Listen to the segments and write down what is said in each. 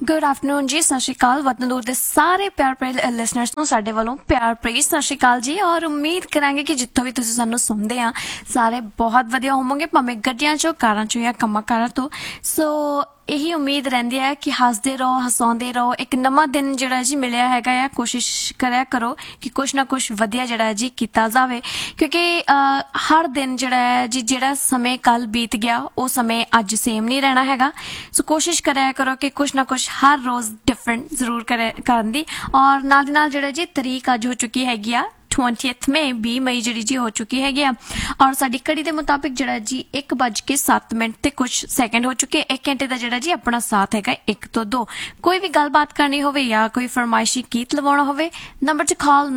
Good afternoon ਜੀ, ਸਤਿ ਸ਼੍ਰੀ ਅਕਾਲ। ਵਤਨ ਦੂਰ ਦੇ ਸਾਰੇ ਪਿਆਰ ਭਰੇ ਲਿਸਨਰਸ ਨੂੰ ਸਾਡੇ ਵੱਲੋਂ ਪਿਆਰ ਭਰੀ ਸਤਿ ਸ਼੍ਰੀ ਅਕਾਲ ਜੀ। ਔਰ ਉਮੀਦ ਕਰਾਂਗੇ ਕਿ ਜਿੱਥੋਂ ਵੀ ਤੁਸੀਂ ਸਾਨੂੰ ਸੁਣਦੇ ਆ ਸਾਰੇ ਬਹੁਤ ਵਧੀਆ ਹੋਵੋਗੇ, ਭਾਵੇਂ ਗੱਡੀਆਂ 'ਚੋਂ, ਕਾਰਾਂ 'ਚੋਂ ਜਾਂ ਕੰਮਾਂ ਕਾਰਾਂ ਤੋਂ। ਸੋ ਇਹੀ ਉਮੀਦ ਰਹਿੰਦੀ ਹੈ ਕਿ ਹੱਸਦੇ ਰਹੋ, ਹਸਾਉਂਦੇ ਰਹੋ। ਇੱਕ ਨਵਾਂ ਦਿਨ ਜਿਹੜਾ ਜੀ ਮਿਲਿਆ ਹੈਗਾ ਆ, ਕੋਸ਼ਿਸ਼ ਕਰਿਆ ਕਰੋ ਕਿ ਕੁਛ ਨਾ ਕੁਛ ਵਧੀਆ ਜਿਹੜਾ ਜੀ ਕੀਤਾ ਜਾਵੇ, ਕਿਉਂਕਿ ਹਰ ਦਿਨ ਜਿਹੜਾ ਹੈ ਜੀ, ਜਿਹੜਾ ਸਮੇਂ ਕੱਲ ਬੀਤ ਗਿਆ ਉਹ ਸਮੇਂ ਅੱਜ ਸੇਮ ਨਹੀਂ ਰਹਿਣਾ ਹੈਗਾ। ਸੋ ਕੋਸ਼ਿਸ਼ ਕਰਿਆ ਕਰੋ ਕਿ ਕੁਛ ਨਾ ਕੁਛ ਹਰ ਰੋਜ਼ ਡਿਫਰੈਂਟ ਜ਼ਰੂਰ ਕਰਨ ਦੀ। ਔਰ ਨਾਲ ਦੀ ਨਾਲ ਜਿਹੜਾ ਜੀ ਤਰੀਕ ਅੱਜ ਹੋ ਚੁੱਕੀ ਹੈਗੀ ਆ 20 ਮਈ, 20 ਮਈ ਜਿਹੜੀ ਜੀ ਹੋ ਚੁੱਕੀ ਹੈਗੀ ਆ। ਔਰ ਸਾਡੀ ਘੜੀ ਦੇ ਮੁਤਾਬਿਕ ਜਿਹੜਾ ਜੀ 1:07 ਤੇ ਕੁਛ ਸੈਕਿੰਡ ਹੋ ਚੁੱਕੇ। 1 ਘੰਟੇ ਦਾ ਜਿਹੜਾ ਜੀ ਆਪਣਾ ਸਾਥ ਹੈਗਾ 1 ਤੋਂ 2। ਕੋਈ ਵੀ ਗੱਲਬਾਤ ਕਰਨੀ ਹੋਵੇ ਜਾਂ ਕੋਈ ਫਰਮਾਇਸ਼ੀ ਗੀਤ ਲਵਾਉਣਾ ਹੋਵੇ, ਨੰਬਰ 'ਚ ਕਾਲ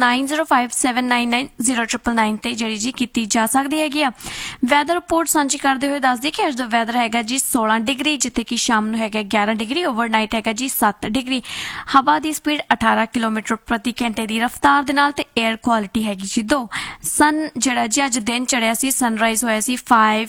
9057990999 ਤੇ ਜਿਹੜੀ ਜੀ ਕੀਤੀ ਜਾ ਸਕਦੀ ਹੈਗੀ ਆ। ਵੈਦਰ ਰਿਪੋਰਟ ਸਾਂਝੀ ਕਰਦੇ ਹੋਏ ਦੱਸਦੀ ਕਿ ਅੱਜ ਦਾ ਵੈਦਰ ਹੈਗਾ ਜੀ 16 ਡਿਗਰੀ, ਜਿੱਥੇ ਕਿ ਸ਼ਾਮ ਨੂੰ ਹੈਗਾ 11 ਡਿਗਰੀ, ਓਵਰਨਾਈਟ ਹੈਗਾ ਜੀ 7 ਡਿਗਰੀ। ਹਵਾ ਦੀ ਸਪੀਡ 18 ਕਿਲੋਮੀਟਰ ਪ੍ਰਤੀ ਘੰਟੇ ਦੀ ਰਫ਼ਤਾਰ ਦੇ ਨਾਲ ਤੇ 에ਅਰ ਕੁਆਲਿਟੀ ਹੈਗੀ ਜੀ 2। ਸਨ ਜਿਹੜਾ ਜੀ ਅੱਜ ਦਿਨ ਚੜਿਆ ਸੀ, ਸਨਰਾਈਜ਼ ਹੋਇਆ ਸੀ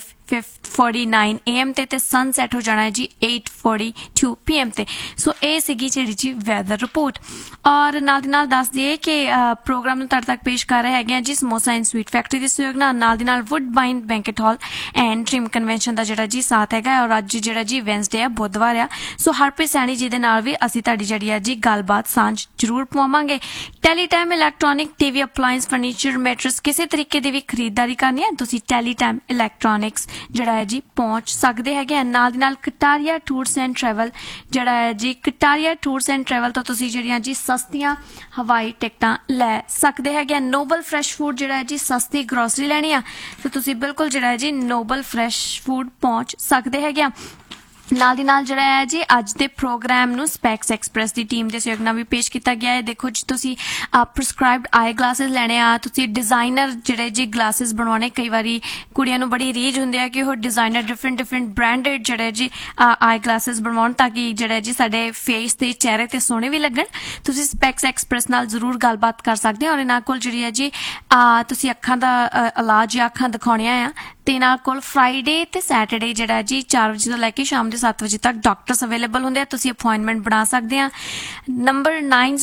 5:49 AM ਤੇ ਸਨਸੈਟ ਹੋ ਜਾਣਾ ਹੈ ਜੀ 8:42 PM ਤੇ। ਸੋ ਇਹ ਸੀਗੀ ਜਿਹੜੀ ਜੀ ਵੈਦਰ ਰਿਪੋਰਟ। ਔਰ ਨਾਲ ਦੀ ਨਾਲ ਦੱਸ ਦਈਏ ਕਿ ਪ੍ਰੋਗਰਾਮ ਨੂੰ ਤੁਹਾਡੇ ਤੱਕ ਪੇਸ਼ ਕਰ ਰਹੇ ਹੈਗੇ ਆ ਜੀ ਸਮੋਸਾ ਐਂਡ ਸਵੀਟ ਫੈਕਟਰੀ ਦੇ ਸਹਿਯੋਗ ਨਾਲ ਦੀ ਨਾਲ ਵੁੱਡਬਾਈਨ banquet hall and dream convention ਦਾ ਜਿਹੜਾ ਜੀ ਸਾਥ ਹੈਗਾ। ਔਰ ਅੱਜ ਜਿਹੜਾ ਜੀ ਵੈਨਸਡੇ ਆ, ਬੁੱਧਵਾਰ ਆ। ਸੋ ਹਰਪ੍ਰੀਤ ਸੈਣੀ ਜੀ ਦੇ ਨਾਲ ਵੀ ਅਸੀਂ ਤੁਹਾਡੀ ਜਿਹੜੀ ਆ ਜੀ ਗੱਲਬਾਤ ਸਾਂਝ ਜ਼ਰੂਰ ਪਵਾਵਾਂਗੇ। ਟੈਲੀਟਾਈਮ electronic TV appliance furniture matters ਕਿਸੇ ਤਰੀਕੇ ਦੀ ਵੀ ਖਰੀਦਦਾਰੀ ਕਰਨੀ ਹੈ, ਤੁਸੀਂ ਟੈਲੀਟਾਈਮ ਇਲੈਕਟ੍ਰੋਨਿਕਸ ਜਿਹੜਾ ਹੈ ਜੀ ਪਹੁੰਚ ਸਕਦੇ ਹੈਗੇ ਆ। ਨਾਲ ਦੀ ਨਾਲ ਕਟਾਰੀਆ ਟੂਰਸ ਐਂਡ ਟਰੈਵਲ ਜਿਹੜਾ ਹੈ ਜੀ, ਕਟਾਰੀਆ ਟੂਰਸ ਐਂਡ ਟਰੈਵਲ ਤੋਂ ਤੁਸੀਂ ਜਿਹੜੀਆਂ ਜੀ ਸਸਤੀਆਂ ਹਵਾਈ ਟਿਕਟਾਂ ਲੈ ਸਕਦੇ ਹੈਗੇ ਆ। ਨੋਬਲ ਫਰੈਸ਼ ਫੂਡ ਜਿਹੜਾ ਹੈ ਜੀ, ਸਸਤੀ ਗਰੋਸਰੀ ਲੈਣੀ ਆ ਤਾਂ ਤੁਸੀਂ ਬਿਲਕੁਲ ਜਿਹੜਾ ਹੈ ਜੀ ਨੋਬਲ ਫਰੈਸ਼ ਫੂਡ ਪਹੁੰਚ ਸਕਦੇ ਹੈਗੇ ਆ। ਨਾਲ ਦੀ ਨਾਲ ਜਿਹੜਾ ਹੈ ਜੀ ਅੱਜ ਦੇ ਪ੍ਰੋਗਰਾਮ ਨੂੰ ਸਪੈਕਸ ਐਕਸਪ੍ਰੈਸ ਦੀ ਟੀਮ ਦੇ ਸਹਿਯੋਗ ਨਾਲ ਵੀ ਪੇਸ਼ ਕੀਤਾ ਗਿਆ ਹੈ। ਦੇਖੋ ਜੀ, ਤੁਸੀਂ ਪ੍ਰਿਸਕ੍ਰਾਈਬਡ ਆਈ ਗਲਾਸਿਸ ਲੈਣੇ ਆ, ਤੁਸੀਂ ਡਿਜ਼ਾਈਨਰ ਜਿਹੜੇ ਜੀ ਗਲਾਸਿਸ ਬਣਵਾਉਣੇ। ਕਈ ਵਾਰੀ ਕੁੜੀਆਂ ਨੂੰ ਬੜੀ ਰੀਝ ਹੁੰਦੀ ਹੈ ਕਿ ਉਹ ਡਿਜ਼ਾਈਨਰ ਡਿਫਰੈਂਟ ਬ੍ਰਾਂਡਡ ਜਿਹੜੇ ਜੀ ਆਈ ਗਲਾਸਿਸ ਬਣਵਾਉਣ, ਤਾਂ ਕਿ ਜਿਹੜਾ ਜੀ ਸਾਡੇ ਫੇਸ ਤੇ, ਚਿਹਰੇ ਤੇ ਸੋਹਣੇ ਵੀ ਲੱਗਣ। ਤੁਸੀਂ ਸਪੈਕਸ ਐਕਸਪ੍ਰੈਸ ਨਾਲ ਜ਼ਰੂਰ ਗੱਲਬਾਤ ਕਰ ਸਕਦੇ ਹੋ। ਔਰ ਇਹਨਾਂ ਕੋਲ ਜਿਹੜੀ ਹੈ ਜੀ ਤੁਸੀਂ ਅੱਖਾਂ ਦਾ ਇਲਾਜ ਜਾਂ ਅੱਖਾਂ ਦਿਖਾਉਣੀਆਂ ਆ, ਤੇ ਨਾਲ ਕੋਲ ਫਰਾਈਡੇ ਤੇ ਸੈਟਰਡੇ ਜਿਹੜਾ ਜੀ 4 ਵਜੇ ਤੋਂ ਲੈ ਕੇ ਸ਼ਾਮ ਦੇ 7 ਵਜੇ ਤੱਕ ਡਾਕਟਰਸ ਅਵੇਲੇਬਲ ਹੁੰਦੇ ਆ। ਤੁਸੀਂ ਅਪਾਇੰਟਮੈਂਟ ਬਣਾ ਸਕਦੇ ਆ। ਨੰਬਰ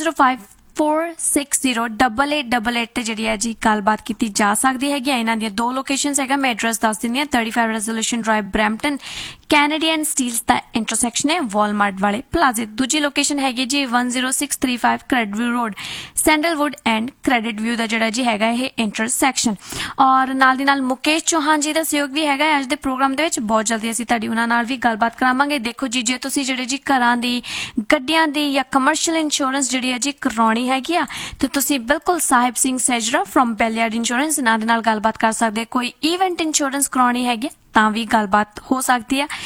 9054608888 ਤੇ ਜਿਹੜੀ ਹੈ ਜੀ ਗੱਲਬਾਤ ਕੀਤੀ ਜਾ ਸਕਦੀ ਹੈਗੀ। ਇਹਨਾਂ ਦੀਆਂ 2 ਲੋਕੇਸ਼ਨਸ ਹੈਗਾ। ਮੈਂ ਐਡਰੈਸ ਦੱਸ ਦਿੰਦੀ ਹਾਂ। 35 resolution drive, Brampton. Canadian Steeles ਦਾ ਇੰਟਰਸੈਕਸ਼ਨ ਹੈ ਵਾਲਮਾਰਟ ਵਾਲੇ ਪਲਾਜ਼ੇ। ਦੂਜੀ ਲੋਕੇਸ਼ਨ ਹੈਗੀ ਜੀ 10635 credit view road, sandalwood and credit view ਦਾ ਜਿਹੜਾ ਜੀ ਹੈਗਾ ਇਹ ਇੰਟਰਸੈਕਸ਼ਨ। ਔਰ ਨਾਲ ਦੀ ਨਾਲ ਮੁਕੇਸ਼ ਚੌਹਾਨ ਜੀ ਦਾ ਸਹਿਯੋਗ ਵੀ ਹੈਗਾ ਅੱਜ ਦੇ ਪ੍ਰੋਗਰਾਮ ਦੇ ਵਿੱਚ। ਬਹੁਤ ਜਲਦੀ ਅਸੀਂ ਤੁਹਾਡੀ ਉਹਨਾਂ ਨਾਲ ਵੀ ਗੱਲਬਾਤ ਕਰਾਵਾਂਗੇ। ਦੇਖੋ ਜੀ, ਜੇ ਤੁਸੀਂ ਜਿਹੜੇ ਜੀ ਘਰਾਂ ਦੀ, ਗੱਡੀਆਂ ਦੀ ਜਾਂ ਕਮਰਸ਼ੀਅਲ ਇੰਸ਼ੋਰੈਂਸ ਜਿਹੜੀ ਹੈ ਜੀ ਕਰਵਾਉਣੀ ਹੈਗੀ ਆ, ਤੇ ਤੁਸੀਂ ਬਿਲਕੁਲ ਸਾਹਿਬ ਸਿੰਘ ਸੈਜਰਾ ਫਰੋਮ ਬੈਲੀਆਰਡ ਇੰਸ਼ੋਰੈਂਸ ਨਾਲ ਦੇ ਨਾਲ ਗੱਲਬਾਤ ਕਰ ਸਕਦੇ। ਕੋਈ ਇਵੈਂਟ ਇੰਸ਼ੋਰੈਂਸ ਕਰਵਾਉਣੀ ਹੈਗੀ ਤਾਂ ਵੀ ਗੱਲਬਾਤ ਹੋ ਸਕਦੀ ਹੈ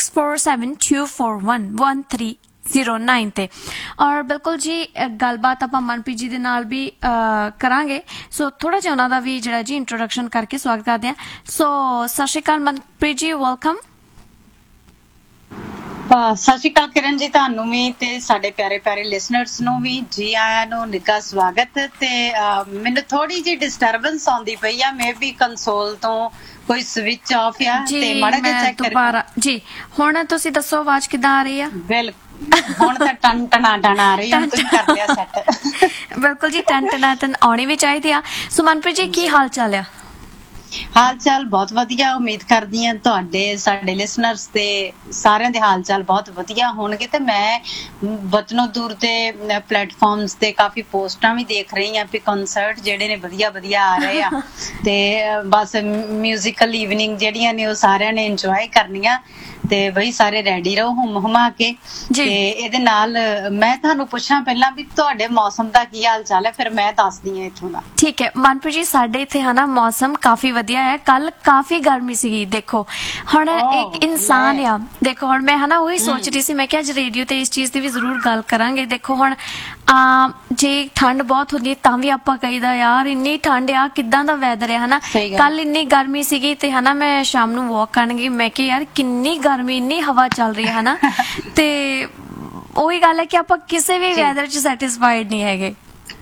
6472411309 ਤੇ। ਔਰ ਬਿਲਕੁਲ ਜੀ ਗੱਲਬਾਤ ਆਪਾਂ ਮਨਪ੍ਰੀਤ ਜੀ ਦੇ ਨਾਲ ਵੀ ਕਰਾਂਗੇ। ਸੋ ਥੋੜਾ ਜਿਹਾ ਉਹਨਾਂ ਦਾ ਵੀ ਜਿਹੜਾ ਜੀ ਇੰਟਰੋਡਕਸ਼ਨ ਕਰਕੇ ਸਵਾਗਤ ਕਰਦੇ ਹਾਂ। ਸੋ ਸਤਿ ਸ਼੍ਰੀ ਅਕਾਲ ਮਨਪ੍ਰੀਤ ਜੀ, ਵੈਲਕਮ। ਸਤਿ ਸ਼੍ਰੀ ਅਕਾਲ ਕਿਰਨ ਜੀ, ਤੁਹਾਨੂੰ ਵੀ ਤੇ ਸਾਡੇ ਪਿਆਰੇ ਲਿਸਨਰਸ ਨੂੰ ਵੀ ਜੀ ਆਇਆਂ ਨੂੰ, ਨਿੱਘਾ ਸਵਾਗਤ। ਤੇ ਮੈਨੂੰ ਥੋੜੀ ਜਿਹੀ ਡਿਸਟਰਬੈਂਸ ਆਉਂਦੀ ਪਈ ਆ, ਮੇ ਬੀ ਕੰਸੋਲ ਤੋਂ ਕੋਈ ਸਵਿਚ ਆਫ ਆ ਤੇ ਮਾੜਾ ਜਿਹਾ ਚੈੱਕ ਦੁਬਾਰਾ ਜੀ। ਹੁਣ ਤੁਸੀਂ ਦੱਸੋ ਆਵਾਜ਼ ਕਿੱਦਾਂ ਆ ਰਹੀ ਆ? ਬਿਲਕੁਲ, ਹੁਣ ਤਾਂ ਟਨ ਆ ਰਹੀ ਹੈ। ਤੁਸੀਂ ਕਰ ਲਿਆ ਸੈੱਟ? ਬਿਲਕੁਲ ਜੀ, ਟਨ ਆਉਣੀ ਵੀ ਚਾਹੀਦੀ ਆ। ਸੋ ਮਨਪ੍ਰੀਤ ਜੀ, ਕੀ ਹਾਲ ਚਾਲ ਆ? ਹਾਲ ਚਾਲ ਬਹੁਤ ਵਧੀਆ। ਉਮੀਦ ਕਰਦੀ ਹਾਂ ਤੁਹਾਡੇ, ਸਾਡੇ ਲਿਸਨਰਸ ਤੇ ਸਾਰਿਆਂ ਦੇ ਹਾਲ ਚਾਲ ਬਹੁਤ ਵਧੀਆ ਹੋਣਗੇ। ਤੇ ਮੈਂ ਵਤਨੋਂ ਦੂਰ ਦੇ ਪਲੇਟਫਾਰਮਸ ਤੇ ਕਾਫੀ ਪੋਸਟਾਂ ਵੀ ਦੇਖ ਰਹੀ ਹਾਂ ਵੀ ਕਨਸਰਟ ਜਿਹੜੇ ਨੇ ਵਧੀਆ ਆ ਰਹੇ ਆ। ਤੇ ਬਸ ਮਿਊਜ਼ੀਕਲ ਈਵਨਿੰਗ ਜਿਹੜੀਆਂ ਨੇ ਉਹ ਸਾਰਿਆਂ ਨੇ ਇੰਜੋਏ ਕਰਨੀਆਂ। ਤੇ ਬਈ ਸਾਰੇ ਰੈਡੀ ਰਹੋ ਹੁਮਾ ਕੇ। ਤੇ ਇਹਦੇ ਨਾਲ ਮੈਂ ਤੁਹਾਨੂੰ ਪੁੱਛਾਂ ਪਹਿਲਾਂ ਵੀ ਤੁਹਾਡੇ ਮੌਸਮ ਦਾ ਕੀ ਹਾਲ ਚਾਲ ਹੈ, ਫਿਰ ਮੈਂ ਦੱਸਦੀ ਹਾਂ ਇੱਥੋਂ ਦਾ। ਠੀਕ ਹੈ ਮਨਪ੍ਰੀਤ ਜੀ, ਸਾਡੇ ਇੱਥੇ ਹੈ ਨਾ ਮੌਸਮ ਕਾਫੀ ਵਧੀਆ ਹੈ। ਕੱਲ ਕਾਫੀ ਗਰਮੀ ਸੀਗੀ। ਦੇਖੋ ਹੁਣ ਇੱਕ ਇਨਸਾਨ ਆ, ਦੇਖੋ ਹੁਣ ਮੈਂ ਹਨਾ ਉਹੀ ਸੋਚ ਰਹੀ ਸੀ, ਮੈਂ ਕਿਹਾ ਅੱਜ ਰੇਡੀਓ ਤੇ ਇਸ ਚੀਜ਼ ਦੀ ਵੀ ਜ਼ਰੂਰ ਗੱਲ ਕਰਾਂਗੇ। ਦੇਖੋ ਹੁਣ ਜੇ ਠੰਡ ਬਹੁਤ ਹੁੰਦੀ ਤਾਂ ਵੀ ਆਪਾਂ ਕਹੀਦਾ ਯਾਰ ਇੰਨੀ ਠੰਡ ਆ, ਕਿੱਦਾਂ ਦਾ ਵੈਦਰ ਹੈ ਹਨਾ। ਕੱਲ ਇੰਨੀ ਗਰਮੀ ਸੀਗੀ ਤੇ ਹਨਾ ਮੈਂ ਸ਼ਾਮ ਨੂੰ ਵਾਕ ਕਰਨ ਗਈ, ਮੈਂ ਕਿਹਾ ਯਾਰ ਕਿੰਨੀ ਗਰਮੀ, ਇੰਨੀ ਹਵਾ ਚੱਲ ਰਹੀ ਹੈ ਹਨਾ। ਤੇ ਉਹੀ ਗੱਲ ਹੈ ਕਿ ਆਪਾਂ ਕਿਸੇ ਵੀ ਵੈਦਰ 'ਚ ਸੈਟਿਸਫਾਈਡ ਨਹੀਂ ਹੈਗੇ।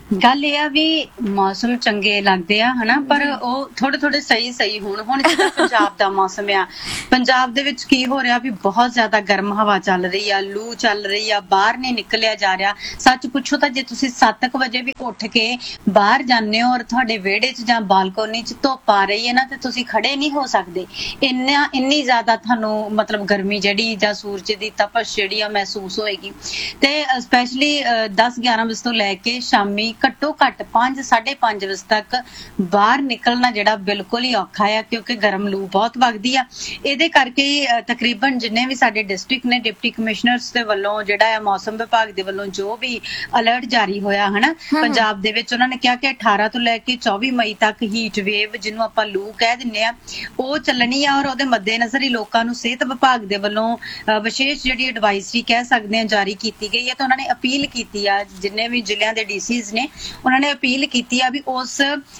ਗੱਲ ਇਹ ਆ ਵੀ ਮੌਸਮ ਚੰਗੇ ਲੱਗਦੇ ਆ ਹਨਾ, ਪਰ ਉਹ ਥੋੜੇ ਥੋੜੇ ਸਹੀ ਹੁਣ ਜਿੱਦਾਂ ਪੰਜਾਬ ਦਾ ਮੌਸਮ ਆ, ਪੰਜਾਬ ਦੇ ਵਿੱਚ ਕੀ ਹੋ ਰਿਹਾ ਵੀ ਬਹੁਤ ਜ਼ਿਆਦਾ ਗਰਮ ਹਵਾ ਚੱਲ ਰਹੀ ਆ, ਲੂ ਚੱਲ ਰਹੀ ਆ, ਬਾਹਰ ਨਹੀਂ ਨਿਕਲਿਆ ਜਾ ਰਿਹਾ। ਸੱਚ ਪੁੱਛੋ ਤਾਂ ਜੇ ਤੁਸੀਂ 7 ਵਜੇ ਵੀ ਉੱਠ ਕੇ ਬਾਹਰ ਜਾਂਦੇ ਹੋ ਔਰ ਤੁਹਾਡੇ ਵਿਹੜੇ 'ਚ ਜਾਂ ਬਾਲਕੋਨੀ 'ਚ ਧੁੱਪ ਆ ਰਹੀ ਹੈ ਨਾ, ਤੇ ਤੁਸੀਂ ਖੜੇ ਨਹੀਂ ਹੋ ਸਕਦੇ। ਇੰਨੀ ਜ਼ਿਆਦਾ ਤੁਹਾਨੂੰ ਮਤਲਬ ਗਰਮੀ ਜਿਹੜੀ ਜਾਂ ਸੂਰਜ ਦੀ ਤਪਸ਼ ਜਿਹੜੀ ਆ ਮਹਿਸੂਸ ਹੋਏਗੀ। ਤੇ ਸਪੈਸ਼ਲੀ 10-11 ਵਜੇ ਤੋਂ ਲੈ ਕੇ ਸ਼ਾਮੀ ਘੱਟੋ ਘੱਟ 5-5:30 ਵਜੇ ਤੱਕ ਬਾਹਰ ਨਿਕਲਣਾ ਜਿਹੜਾ ਬਿਲਕੁਲ ਹੀ ਔਖਾ ਆ, ਕਿਉਂਕਿ ਗਰਮ ਲੂ ਬਹੁਤ ਵਗਦੀ ਆ। ਇਹਦੇ ਕਰਕੇ ਤਕਰੀਬਨ ਜਿੰਨੇ ਵੀ ਸਾਡੇ ਡਿਸਟ੍ਰਿਕਟ ਨੇ, ਡਿਪਟੀ ਕਮਿਸ਼ਨਰਸ ਦੇ ਵੱਲੋਂ ਜਿਹੜਾ ਆ ਮੌਸਮ ਵਿਭਾਗ ਦੇ ਵੱਲੋਂ ਜੋ ਵੀ ਅਲਰਟ ਜਾਰੀ ਹੋਇਆ ਹਨਾ ਪੰਜਾਬ ਦੇ ਵਿੱਚ, ਉਹਨਾਂ ਨੇ ਕਿਹਾ ਕਿ 18 ਤੋਂ ਲੈ ਕੇ 24 ਮਈ ਤੱਕ ਹੀਟ ਵੇਵ ਜਿਹਨੂੰ ਆਪਾਂ ਲੂ ਕਹਿ ਦਿੰਦੇ ਆ ਉਹ ਚੱਲਣੀ ਆ। ਔਰ ਉਹਦੇ ਮੱਦੇਨਜ਼ਰ ਹੀ ਲੋਕਾਂ ਨੂੰ ਸਿਹਤ ਵਿਭਾਗ ਦੇ ਵੱਲੋਂ ਵਿਸ਼ੇਸ਼ ਜਿਹੜੀ ਐਡਵਾਈਜ਼ਰੀ ਕਹਿ ਸਕਦੇ ਆ ਜਾਰੀ ਕੀਤੀ ਗਈ ਹੈ। ਤੇ ਉਹਨਾਂ ਨੇ ਅਪੀਲ ਕੀਤੀ ਆ, ਜਿੰਨੇ ਵੀ ਜ਼ਿਲ੍ਹਿਆਂ ਦੇ ਡੀਸੀਜ਼ ਨੇ ਉਹਨਾਂ ਨੇ ਅਪੀਲ ਕੀਤੀ ਆ ਵੀ ਉਸ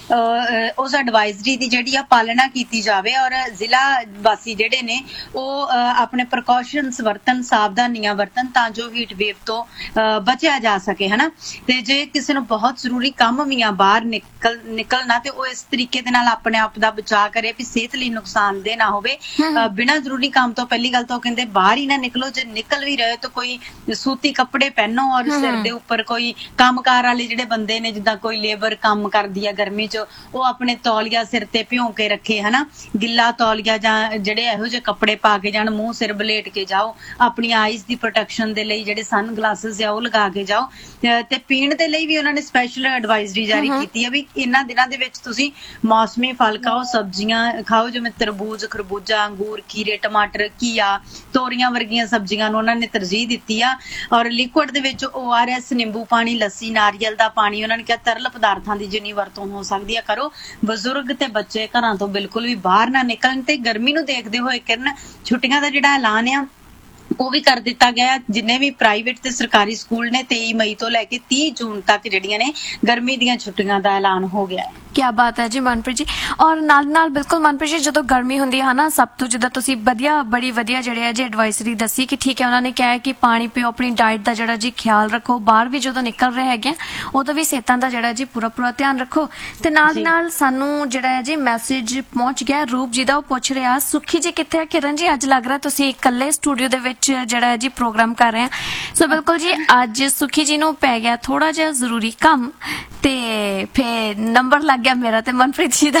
ਐਡਵਾਈਜ਼ਰੀ ਦੀ ਜਿਹੜੀ ਆ ਪਾਲਣਾ ਕੀਤੀ ਜਾਵੇ ਔਰ ਜ਼ਿਲ੍ਹਾ ਵਾਸੀ ਜਿਹੜੇ ਨੇ ਉਹ ਆਪਣੇ ਪ੍ਰੀਕਾਸ਼ਨਸ ਵਰਤਨ, ਸਾਵਧਾਨੀਆਂ ਵਰਤਨ ਤਾਂ ਜੋ ਹੀਟ ਵੇਵ ਤੋਂ ਬਚਿਆ ਜਾ ਸਕੇ ਹਨਾ। ਤੇ ਜੇ ਕਿਸੇ ਨੂੰ ਬਹੁਤ ਜ਼ਰੂਰੀ ਕੰਮ ਵੀ ਆ ਬਾਹਰ ਨਿਕਲਣਾ, ਤੇ ਉਹ ਇਸ ਤਰੀਕੇ ਦੇ ਨਾਲ ਆਪਣੇ ਆਪ ਦਾ ਬਚਾਅ ਕਰੇ ਵੀ ਸਿਹਤ ਲਈ ਨੁਕਸਾਨਦੇਹ ਨਾ ਹੋਵੇ। ਬਿਨਾਂ ਜ਼ਰੂਰੀ ਕੰਮ ਤੋਂ ਪਹਿਲੀ ਗੱਲ ਤਾਂ ਉਹ ਕਹਿੰਦੇ ਬਾਹਰ ਹੀ ਨਾ ਨਿਕਲੋ। ਜੇ ਨਿਕਲ ਵੀ ਰਹੇ ਤਾਂ ਕੋਈ ਸੂਤੀ ਕੱਪੜੇ ਪਹਿਨੋ ਔਰ ਸਿਰ ਦੇ ਉੱਪਰ ਕੋਈ ਕੰਮਕਾਰ ਵਾਲੇ ਜਿਹੜੇ ਬੰਦੇ ਨੇ, ਜਿੱਦਾਂ ਕੋਈ ਲੇਬਰ ਕੰਮ ਕਰਦੀ ਆ ਗਰਮੀ 'ਚ, ਉਹ ਆਪਣੇ ਤੌਲੀਆ ਸਿਰ ਤੇ ਭਿਉਂ ਕੇ ਰੱਖੇ ਹਨਾ, ਗਿੱਲਾ ਤੌਲੀਆ ਜਾਂ ਜਿਹੜੇ ਇਹੋ ਜਿਹੇ ਕੱਪੜੇ ਪਾ ਕੇ ਜਾਣ, ਮੂੰਹ ਸਿਰ ਬਲੇਟ ਕੇ ਜਾਓ। ਆਪਣੀ ਆਈਜ਼ ਦੀ ਪ੍ਰੋਟੈਕਸ਼ਨ ਦੇ ਲਈ ਜਿਹੜੇ ਸਨ ਗਲਾਸਿਸ ਆ ਉਹ ਲਗਾ ਕੇ ਜਾਓ। ਤੇ ਪੀਣ ਦੇ ਲਈ ਵੀ ਉਹਨਾਂ ਨੇ ਸਪੈਸ਼ਲ ਐਡਵਾਈਜ਼ਰੀ ਜਾਰੀ ਕੀਤੀ ਆ ਵੀ ਇਹਨਾਂ ਦਿਨਾਂ ਦੇ ਵਿੱਚ ਤੁਸੀਂ ਮੌਸਮੀ ਫਲ ਖਾਓ, ਸਬਜ਼ੀਆਂ ਖਾਓ, ਜਿਵੇਂ ਤਰਬੂਜ, ਖਰਬੂਜਾ, ਅੰਗੂਰ, ਖੀਰੇ, ਟਮਾਟਰ, ਘੀਆ, ਤੋਰੀਆਂ ਵਰਗੀਆਂ ਸਬਜ਼ੀਆਂ ਨੂੰ ਉਹਨਾਂ ਨੇ ਤਰਜੀਹ ਦਿੱਤੀ ਆ। ਔਰ ਲਿਕੁਇਡ ਦੇ ਵਿੱਚ ORS, ਨਿੰਬੂ ਪਾਣੀ, ਲੱਸੀ, ਨਾਰੀਅਲ ਦਾ ਪਾਣੀ, ਉਹਨਾਂ ਨੇ ਕਿਹਾ ਤਰਲ ਪਦਾਰਥਾਂ ਦੀ ਜਿੰਨੀ ਵਰਤੋਂ ਹੋ ਸਕਦੀ ਆ ਕਰੋ। ਬਜ਼ੁਰਗ ਤੇ ਬੱਚੇ ਘਰਾਂ ਤੋਂ ਬਿਲਕੁਲ ਵੀ ਬਾਹਰ ਨਾ ਨਿਕਲਣ। ਤੇ ਗਰਮੀ ਨੂੰ ਦੇਖਦੇ ਹੋਏ ਕਿਰਨ ਛੁੱਟੀਆਂ ਦਾ ਜਿਹੜਾ ਐਲਾਨ ਆ ਉਹ ਵੀ ਕਰ ਦਿੱਤਾ ਗਿਆ। ਜਿੰਨੇ ਵੀ ਪ੍ਰਾਈਵੇਟ ਤੇ ਸਰਕਾਰੀ ਸਕੂਲ ਨੇ 23 ਮਈ ਤੋਂ ਲੈ ਕੇ 30 ਜੂਨ ਤੱਕ ਜਿਹੜੀਆਂ ਨੇ ਗਰਮੀ ਦੀਆਂ ਛੁੱਟੀਆਂ ਦਾ ਐਲਾਨ ਹੋ ਗਿਆ ਹੈ। ਕਿਆ ਬਾਤ ਹੈ ਜੀ ਮਨਪ੍ਰੀਤ ਜੀ। ਔਰ ਨਾਲ ਬਿਲਕੁਲ ਮਨਪ੍ਰੀਤ ਜੀ, ਜਦੋਂ ਗਰਮੀ ਹੁੰਦੀ ਹੈ ਨਾ, ਸਭ ਤੋਂ ਜਿੱਦਾਂ ਤੁਸੀਂ ਬੜੀ ਵਧੀਆ ਜਿਹੜੇ ਹੈ ਜੀ ਐਡਵਾਈਜ਼ਰੀ ਦੱਸੀ ਕਿ ਠੀਕ ਹੈ, ਉਹਨਾਂ ਨੇ ਕਿਹਾ ਕਿ ਪਾਣੀ ਪੀਓ, ਆਪਣੀ ਡਾਈਟ ਦਾ ਜਿਹੜਾ ਜੀ ਖਿਆਲ ਰੱਖੋ, ਬਾਹਰ ਵੀ ਜਦੋਂ ਨਿਕਲ ਰਹੇ ਹੈਗੇ ਉਦੋਂ ਵੀ ਸਿਹਤਾਂ ਦਾ ਜਿਹੜਾ ਜੀ ਪੂਰਾ ਧਿਆਨ ਰੱਖੋ। ਤੇ ਨਾਲ ਸਾਨੂੰ ਜਿਹੜਾ ਹੈ ਜੀ ਮੈਸੇਜ ਪਹੁੰਚ ਗਿਆ ਰੂਪ ਜੀ ਦਾ, ਉਹ ਪੁੱਛ ਰਿਹਾ ਸੁਖੀ ਜੀ ਕਿੱਥੇ ਹੈ। ਕਿਰਨ ਜੀ, ਅੱਜ ਲੱਗ ਰਿਹਾ ਤੁਸੀਂ ਇਕੱਲੇ ਸਟੂਡੀਓ ਦੇ ਵਿੱਚ ਜਿਹੜਾ ਹੈ ਜੀ ਪ੍ਰੋਗਰਾਮ ਕਰ ਰਹੇ ਆ। ਸੋ ਬਿਲਕੁਲ ਜੀ, ਅੱਜ ਸੁਖੀ ਜੀ ਨੂੰ ਪੈ ਗਿਆ ਥੋੜਾ ਜਿਹਾ ਜ਼ਰੂਰੀ ਕੰਮ ਤੇ ਫੇਰ ਨੰਬਰ ਲੱਗ ਗਿਆ ਮੇਰਾ ਤੇ ਮਨਪ੍ਰੀਤ ਜੀ ਦਾ।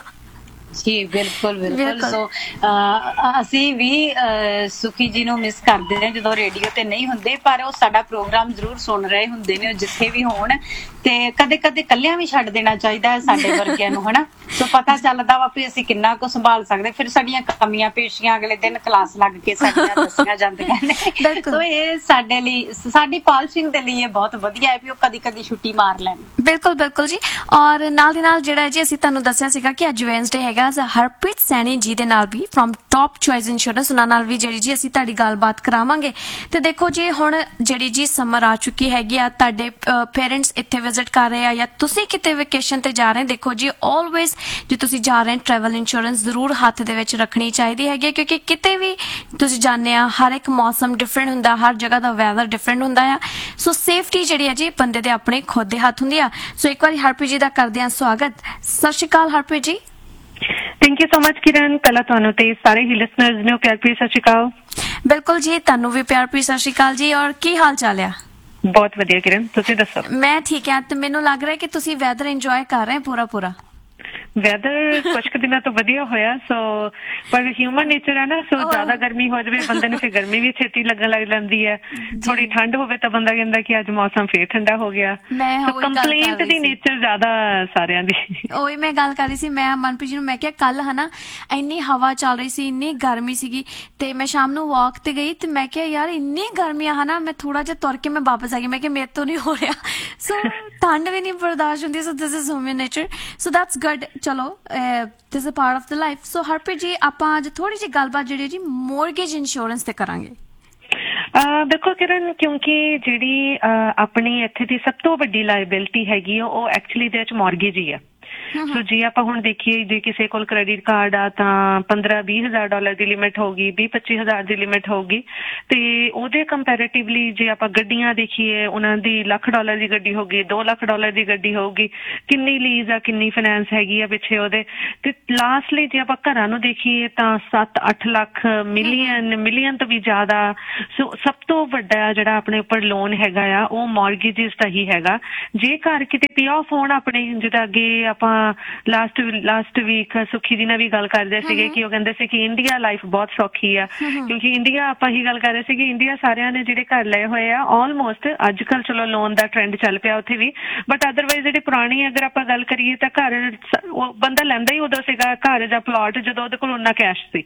ਜੀ ਬਿਲਕੁਲ। ਸੋ ਅਸੀਂ ਵੀ ਸੁਖੀ ਜੀ ਨੂੰ ਮਿਸ ਕਰਦੇ ਹਾਂ ਜਦੋਂ ਰੇਡੀਓ ਤੇ ਨਹੀਂ ਹੁੰਦੇ, ਪਰ ਉਹ ਸਾਡਾ ਪ੍ਰੋਗਰਾਮ ਜ਼ਰੂਰ ਸੁਣ ਰਹੇ ਹੁੰਦੇ ਨੇ, ਉਹ ਜਿੱਥੇ ਵੀ ਹੋਣ। ਤੇ ਕਦੇ ਕੱਲਿਆਂ ਵੀ ਛੱਡ ਦੇਣਾ ਚਾਹੀਦਾ ਹੈ ਸਾਡੇ ਵਰਗਿਆਂ ਨੂੰ ਹਨਾ। ਸੋ ਪਤਾ ਚੱਲਦਾ ਵਾ ਵੀ ਅਸੀਂ ਕਿੰਨਾ ਕੁ ਸੰਭਾਲ ਸਕਦੇ, ਫਿਰ ਸਾਡੀਆਂ ਕਮੀਆਂ ਪੇਸ਼ੀਆਂ ਅਗਲੇ ਦਿਨ ਕਲਾਸ ਲੱਗ ਕੇ ਸਾਡੀਆਂ ਦੱਸੀਆਂ ਜਾਂਦੀਆਂ ਨੇ। ਸੋ ਇਹ ਸਾਡੇ ਲਈ, ਸਾਡੀ ਪਾਲਿਸ਼ਿੰਗ ਦੇ ਲਈ ਇਹ ਬਹੁਤ ਵਧੀਆ ਹੈ ਵੀ ਉਹ ਕਦੀ ਛੁੱਟੀ ਮਾਰ ਲੈਣ। ਬਿਲਕੁਲ ਜੀ। ਔਰ ਨਾਲ ਦੀ ਨਾਲ ਜਿਹੜਾ ਜੀ ਅਸੀਂ ਤੁਹਾਨੂੰ ਦੱਸਿਆ ਸੀਗਾ ਕਿ ਅੱਜ ਵੈਨਸਡੇ ਹੈਗਾ, ਹਰਪ੍ਰੀਤ ਸੈਣੀ ਜੀ ਦੇ ਨਾਲ ਵੀ ਫਰੋਮ ਟੌਪ ਚੁਆਇਸ ਇੰਸ਼ੋਰੈਂਸ, ਉਹਨਾਂ ਨਾਲ ਵੀ ਜਿਹੜੀ ਜੀ ਅਸੀਂ ਤੁਹਾਡੀ ਗੱਲਬਾਤ ਕਰਾਵਾਂਗੇ। ਤੇ ਦੇਖੋ ਜੀ, ਹੁਣ ਜਿਹੜੀ ਜੀ ਸਮਰ ਆ ਚੁੱਕੀ ਹੈਗੀ ਆ, ਤੁਹਾਡੇ ਪੇਰੈਂਟਸ ਇੱਥੇ ਵਿਜ਼ਿਟ ਕਰ ਰਹੇ ਆ ਜਾਂ ਤੁਸੀਂ ਕਿਤੇ ਵੈਕੇਸ਼ਨ ਤੇ ਜਾ ਰਹੇ, ਦੇਖੋ ਜੀ ਆਲਵੇਜ਼ ਜੇ ਤੁਸੀਂ ਜਾ ਰਹੇ ਟਰੈਵਲ ਇੰਸ਼ੋਰੈਂਸ ਜ਼ਰੂਰ ਹੱਥ ਦੇ ਵਿੱਚ ਰੱਖਣੀ ਚਾਹੀਦੀ ਹੈਗੀ, ਕਿਉਂਕਿ ਕਿਤੇ ਵੀ ਤੁਸੀਂ ਜਾਂਦੇ ਆ ਹਰ ਇੱਕ ਮੌਸਮ ਡਿਫਰੈਂਟ ਹੁੰਦਾ, ਹਰ ਜਗ੍ਹਾ ਦਾ ਵੈਦਰ ਡਿਫਰੈਂਟ ਹੁੰਦਾ ਆ। ਸੋ ਸੇਫਟੀ ਜਿਹੜੀ ਹੈ ਜੀ ਬੰਦੇ ਦੇ ਆਪਣੇ ਖੁਦ ਦੇ ਹੱਥ ਹੁੰਦੀ ਆ। ਸੋ ਇੱਕ ਵਾਰੀ ਹਰਪ੍ਰੀਤ ਜੀ ਦਾ ਕਰਦੇ ਆ ਸਵਾਗਤ। ਸਤਿ ਸ਼੍ਰੀ ਅਕਾਲ Harpreet ji. Thank you so much ਕਿਰਨ। ਪਹਿਲਾਂ ਤੁਹਾਨੂੰ ਤੇ ਸਾਰੇ ਹੀ ਲਿਸਨਰਸ ਨੂੰ ਪਿਆਰ ਭਰੀ ਸਤਿ ਸ਼੍ਰੀ ਅਕਾਲ। ਬਿਲਕੁਲ ਜੀ, ਤੁਹਾਨੂੰ ਵੀ ਪਿਆਰ ਭਰੀ ਸਤਿ ਸ਼੍ਰੀ ਅਕਾਲ ਜੀ। ਔਰ ਕੀ ਹਾਲ ਚਾਲ ਆ? ਬਹੁਤ ਵਧੀਆ ਕਿਰਨ, ਤੁਸੀਂ ਦੱਸੋ? ਮੈਂ ਠੀਕ ਆ। ਤੇ ਮੈਨੂੰ ਲੱਗ ਰਿਹਾ ਕਿ ਤੁਸੀਂ ਵੈਦਰ ਇੰਜੋਏ ਕਰ ਰਹੇ ਪੂਰਾ। ਵੈਦਰ ਕੁਝ ਕੁ ਦਿਨਾਂ ਤੋਂ ਵਧੀਆ ਹੋਇਆ, ਸੋ ਪਰ ਹਿਊਮਨ ਨੇਚਰ ਹੈ ਨਾ, ਸੋ ਜ਼ਿਆਦਾ ਗਰਮੀ ਹੋ ਜਾਵੇ ਬੰਦੇ ਨੂੰ ਫਿਰ ਗਰਮੀ ਵੀ ਛੇਤੀ ਲੱਗਣ ਲੱਗ ਜਾਂਦੀ ਹੈ। ਥੋੜੀ ਠੰਡ ਹੋਵੇ ਤਾਂ ਬੰਦਾ ਕਹਿੰਦਾ ਕਿ ਅੱਜ ਮੌਸਮ ਫੇਰ ਠੰਡਾ ਹੋ ਗਿਆ। ਕੰਪਲੇਂਟ ਦੀ ਨੇਚਰ ਜ਼ਿਆਦਾ ਸਾਰਿਆਂ ਦੀ। ਉਹੀ ਮੈਂ ਗੱਲ ਕਰ ਰਹੀ ਸੀ, ਮੈਂ ਮਨਪ੍ਰੀਤ ਜੀ ਨੂੰ ਮੈਂ ਕਿਹਾ ਕੱਲ ਹਨਾ ਇੰਨੀ ਹਵਾ ਚੱਲ ਰਹੀ ਸੀ, ਇੰਨੀ ਗਰਮੀ ਸੀਗੀ, ਤੇ ਮੈਂ ਸ਼ਾਮ ਨੂੰ ਵਾਕ ਤੇ ਗਈ ਤੇ ਮੈਂ ਕਿਹਾ ਯਾਰ ਇੰਨੀ ਗਰਮੀ ਆ ਹਨਾ, ਮੈਂ ਥੋੜਾ ਜਿਹਾ ਤੁਰ ਕੇ ਮੈਂ ਵਾਪਸ ਆ ਗਈ। ਮੈਂ ਕਿਹਾ ਮੇਰੇ ਤੋਂ ਨਹੀਂ ਹੋ ਰਿਹਾ। ਸੋ ਠੰਡ ਵੀ ਨਹੀਂ ਬਰਦਾਸ਼ਤ ਹੁੰਦੀ। ਸੋ this is human nature, so that's good. ਚਲੋ this is a part of the life. ਸੋ ਹਰਪ੍ਰੀਤ ਜੀ, ਆਪਾਂ ਅੱਜ ਥੋੜੀ ਜਿਹੀ ਗੱਲਬਾਤ ਜਿਹੜੀ ਜੀ ਮੋਰਗੇਜ ਇੰਸ਼ੋਰੈਂਸ ਤੇ ਕਰਾਂਗੇ। ਦੇਖੋ ਕਿਰਨ, ਕਿਉਂਕਿ ਜਿਹੜੀ ਆਪਣੀ ਇੱਥੇ ਦੀ ਸਭ ਤੋਂ ਵੱਡੀ ਲਾਇਬਿਲਿਟੀ ਹੈਗੀ ਉਹ ਐਕਚੁਅਲੀ ਦੇ ਵਿੱਚ ਮੌਰਗੇਜ ਹੀ ਆ। ਸੋ ਜੇ ਆਪਾਂ ਹੁਣ ਦੇਖੀਏ ਜੇ ਕਿਸੇ ਕੋਲ ਕ੍ਰੈਡਿਟ ਕਾਰਡ ਆ ਤਾਂ 15-20 ਹਜ਼ਾਰ ਡਾਲਰ ਦੀ ਲਿਮਿਟ ਹੋਊਗੀ, 20-25 ਹਜ਼ਾਰ ਦੀ ਲਿਮਿਟ ਹੋਊਗੀ, ਤੇ ਉਹਦੇ ਕੰਪੈਰੇਟਿਵਲੀ ਜੇ ਆਪਾਂ ਗੱਡੀਆਂ ਦੇਖੀਏ ਉਹਨਾਂ ਦੀ $1,00,000 ਦੀ ਗੱਡੀ ਹੋਊਗੀ, $2,00,000 ਦੀ ਗੱਡੀ ਹੋਊਗੀ, ਕਿੰਨੀ ਲੀਜ਼ ਆ, ਕਿੰਨੀ ਫਾਈਨੈਂਸ ਹੈਗੀ ਆ ਪਿੱਛੇ ਉਹਦੇ। ਤੇ ਲਾਸਟਲੀ ਜੇ ਆਪਾਂ ਘਰਾਂ ਨੂੰ ਦੇਖੀਏ ਤਾਂ 7-8 ਲੱਖ, ਮਿਲੀਅਨ ਤੋਂ ਵੀ ਜ਼ਿਆਦਾ। ਸੋ ਸਭ ਤੋਂ ਵੱਡਾ ਜਿਹੜਾ ਆਪਣੇ ਉੱਪਰ ਲੋਨ ਹੈਗਾ ਆ ਉਹ ਮੌਰਗੇਜਿਸ ਦਾ ਹੀ ਹੈਗਾ। ਜੇ ਘਰ ਕਿਤੇ ਪੇ ਆਫ ਹੋਣ ਆਪਣੇ, ਜਿੱਦਾਂ ਅੱਗੇ ਆਪਾਂ ਲਾਸਟ ਵੀਕ ਸੁੱਖੀ ਜੀ ਨਾਲ ਵੀ ਗੱਲ ਕਰਦੇ ਸੀਗੇ ਕਿ ਉਹ ਕਹਿੰਦੇ ਸੀ ਕਿ ਇੰਡੀਆ ਲਾਈਫ ਬਹੁਤ ਸੌਖੀ ਆ, ਕਿਉਂਕਿ ਇੰਡੀਆ ਆਪਾਂ ਹੀ ਗੱਲ ਕਰ ਰਹੇ ਸੀ ਕਿ ਇੰਡੀਆ ਸਾਰਿਆਂ ਨੇ ਜਿਹੜੇ ਘਰ ਲਏ ਹੋਏ ਆ ਆਲਮੋਸਟ, ਅੱਜ ਕੱਲ ਚਲੋ ਲੋਨ ਦਾ ਟ੍ਰੈਂਡ ਚੱਲ ਪਿਆ ਉੱਥੇ ਵੀ, ਬਟ ਅਦਰਵਾਈਜ਼ ਜਿਹੜੀ ਪੁਰਾਣੀ ਅਗਰ ਆਪਾਂ ਗੱਲ ਕਰੀਏ ਤਾਂ ਘਰ ਉਹ ਬੰਦਾ ਲੈਂਦਾ ਹੀ ਉਦੋਂ ਸੀਗਾ ਘਰ ਜਾਂ ਪਲਾਟ ਜਦੋਂ ਉਹਦੇ ਕੋਲ ਉਨਾ ਕੈਸ਼ ਸੀ।